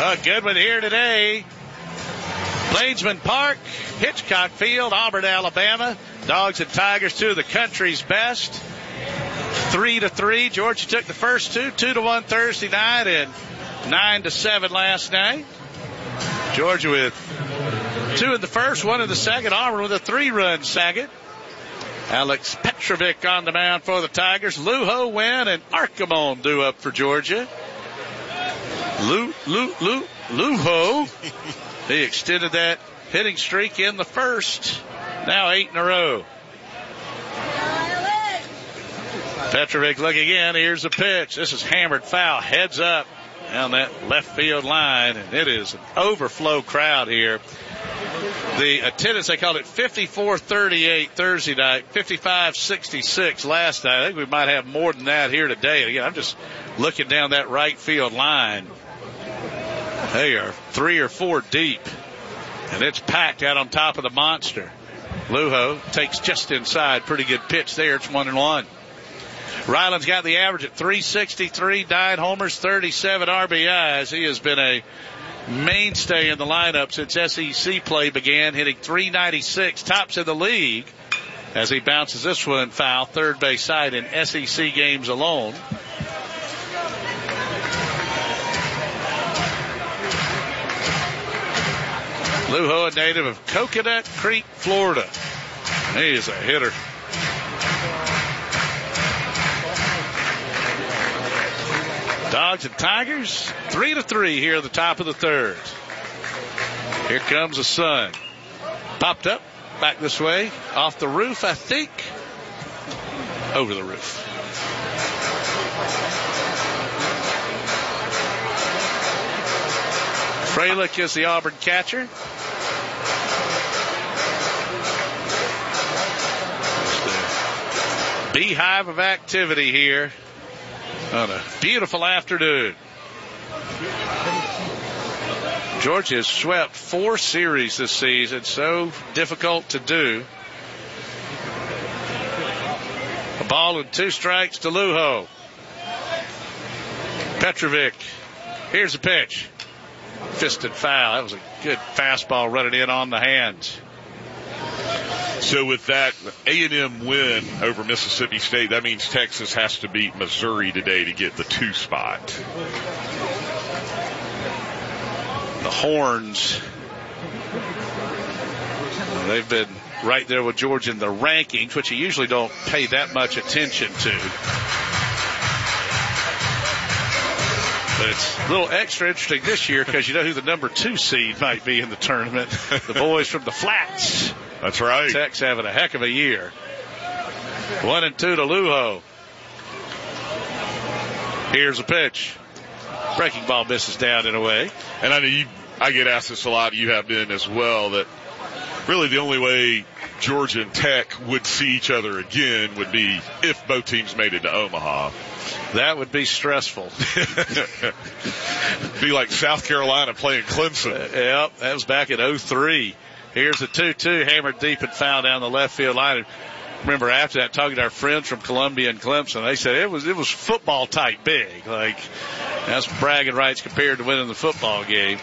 A good one here today. Bladesman Park, Hitchcock Field, Auburn, Alabama. Dogs and Tigers, two of the country's best. 3-3. Georgia took the first two. 2-1 Thursday night and 9-7 last night. Georgia with 2 in the first, 1 in the second. Auburn with a 3-run second. Alex Petrovic on the mound for the Tigers. Luho, Wynn, and Archimon due up for Georgia. Luho. He extended that hitting streak in the first. Now 8 in a row. Petrovic looking in. Here's the pitch. This is hammered foul. Heads up down that left field line. And it is an overflow crowd here. The attendance, they called it 54-38 Thursday night, 55-66 last night. I think we might have more than that here today. And again, I'm just looking down that right field line. They are 3 or 4 deep, and it's packed out on top of the monster. Luho takes just inside. Pretty good pitch there. It's 1-1. Ryland's got the average at 363, 9 homers, 37 RBIs. He has been a mainstay in the lineup since SEC play began, hitting 396, tops in the league as he bounces this one foul, third base side in SEC games alone. Luho, a native of Coconut Creek, Florida. He is a hitter. Dogs and Tigers, 3-3 here at the top of the third. Here comes the sun. Popped up, back this way, off the roof, I think. Over the roof. Freilich is the Auburn catcher. Beehive of activity here on a beautiful afternoon. Georgia has swept 4 series this season. So difficult to do. A ball and 2 strikes to Luho. Petrovic. Here's the pitch. Fisted foul. That was a good fastball running in on the hands. So with that A&M win over Mississippi State, that means Texas has to beat Missouri today to get the 2 spot. The Horns, they've been right there with Georgia in the rankings, which you usually don't pay that much attention to. But it's a little extra interesting this year because you know who the number 2 seed might be in the tournament. The boys from the Flats. That's right. Tech's having a heck of a year. 1-2 to Luho. Here's a pitch. Breaking ball misses down and away. And I know I get asked this a lot. You have been as well. That really the only way Georgia and Tech would see each other again would be if both teams made it to Omaha. That would be stressful. Be like South Carolina playing Clemson. Yep, that was back in 2003. Here's a 2-2 hammered deep and foul down the left field line. Remember after that, talking to our friends from Columbia and Clemson, they said it was football type big. Like that's bragging rights compared to winning the football game.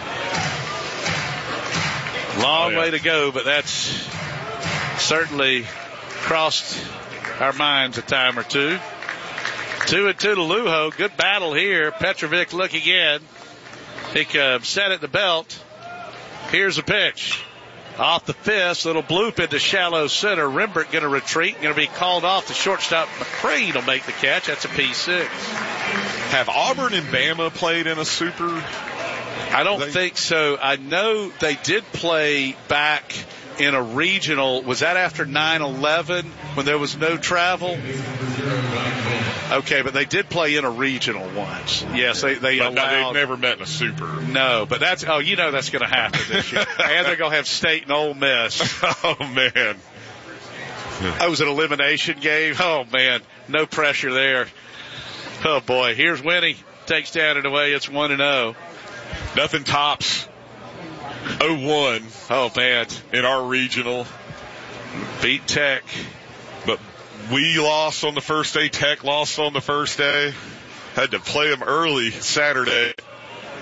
Long way to go, but that's certainly crossed our minds a time or two. 2-2 to Luho. Good battle here. Petrovic looking in. He comes set at the belt. Here's a pitch. Off the fist, little bloop into shallow center. Rembert going to retreat, going to be called off. The shortstop McCrane will make the catch. That's a P6. Have Auburn and Bama played in a super? I don't think so. I know they did play back in a regional. Was that after 9/11 when there was no travel? Okay, but they did play in a regional once. Yes, they allowed. They've never met in a super. No, but that's that's going to happen this year. And they're going to have State and Ole Miss. Oh man, that was an elimination game. Oh man, no pressure there. Oh boy, here's Winnie takes down and away. It's 1-0. Nothing tops 0-1. Oh man, in our regional. Beat Tech. But we lost on the first day. Tech lost on the first day. Had to play them early Saturday.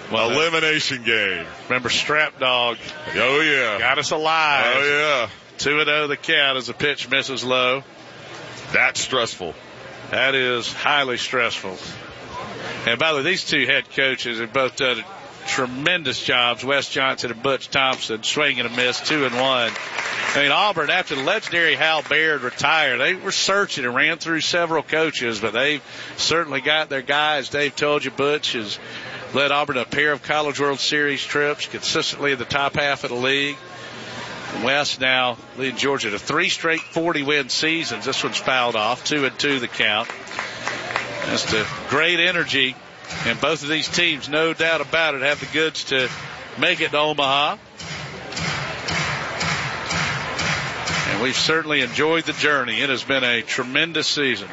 Well, elimination game. Remember Strap Dog? Oh, yeah. Got us alive. Oh, yeah. 2-0 the count as the pitch misses low. That's stressful. That is highly stressful. And by the way, these two head coaches have both done tremendous jobs. Wes Johnson and Butch Thompson, swing and a miss, 2-1. I mean, Auburn, after the legendary Hal Baird retired, they were searching and ran through several coaches, but they've certainly got their guys. Dave told you, Butch has led Auburn a pair of College World Series trips, consistently in the top half of the league. Wes now leading Georgia to 3 straight 40-win seasons. This one's fouled off, 2-2 the count. Just a great energy, and both of these teams, no doubt about it, have the goods to make it to Omaha. And we've certainly enjoyed the journey. It has been a tremendous season.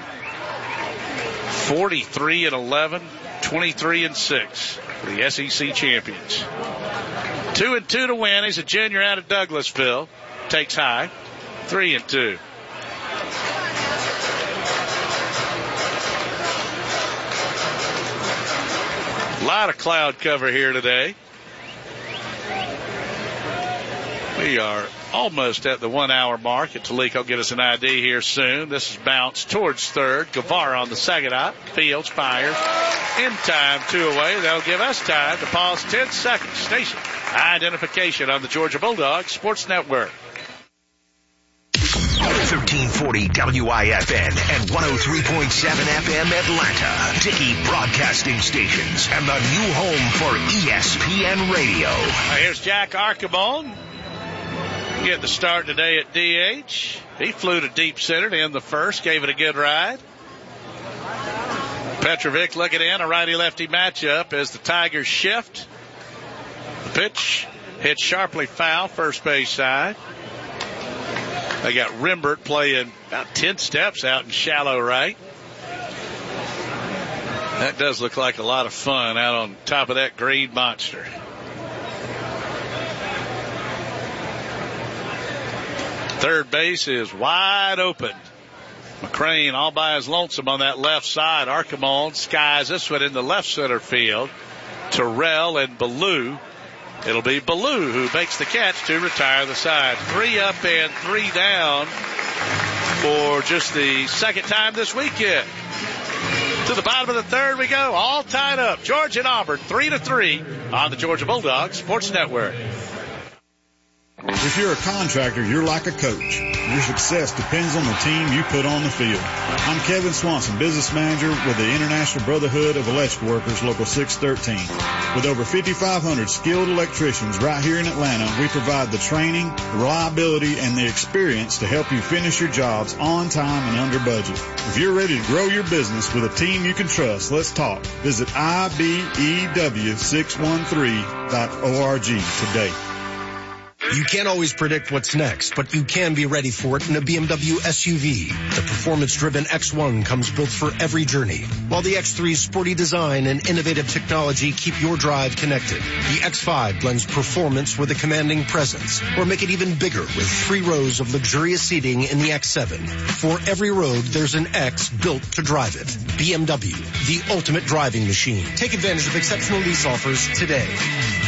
43-11, 23-6 for the SEC champions. 2-2 to win. He's a junior out of Douglasville. Takes high. 3-2. A lot of cloud cover here today. We are almost at the 1 hour mark. Talik will get us an ID here soon. This is bounced towards third. Guevara on the second out. Fields fires. In time, 2 away. That'll give us time to pause 10 seconds. Station identification on the Georgia Bulldogs Sports Network. 1340 WIFN and 103.7 FM Atlanta. Dickey Broadcasting Stations and the new home for ESPN Radio. Here's Jack Archibald. Get the start today at DH. He flew to deep center to end the first. Gave it a good ride. Petrovic looking in. A righty-lefty matchup as the Tigers shift. The pitch hit sharply foul, first base side. They got Rembert playing about 10 steps out in shallow right. That does look like a lot of fun out on top of that green monster. Third base is wide open. McCrane all by his lonesome on that left side. Archibald skies this one in the left center field. Terrell and Ballou. It'll be Ballou who makes the catch to retire the side. 3 up and 3 down for just the second time this weekend. To the bottom of the third we go, all tied up. Georgia and Auburn 3-3 on the Georgia Bulldogs Sports Network. If you're a contractor, you're like a coach. Your success depends on the team you put on the field. I'm Kevin Swanson, business manager with the International Brotherhood of Electrical Workers, Local 613. With over 5,500 skilled electricians right here in Atlanta, we provide the training, the reliability, and the experience to help you finish your jobs on time and under budget. If you're ready to grow your business with a team you can trust, let's talk. Visit IBEW613.org today. You can't always predict what's next, but you can be ready for it in a BMW SUV. The performance-driven X1 comes built for every journey, while the X3's sporty design and innovative technology keep your drive connected. The X5 blends performance with a commanding presence, or make it even bigger with 3 rows of luxurious seating in the X7. For every road, there's an X built to drive it. BMW, the ultimate driving machine. Take advantage of exceptional lease offers today.